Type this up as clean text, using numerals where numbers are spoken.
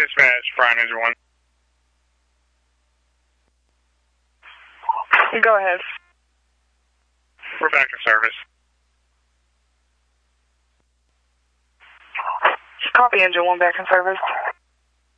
Dispatch, Prime Engine 1. Go ahead. We're back in service. Copy, Engine 1 back in service.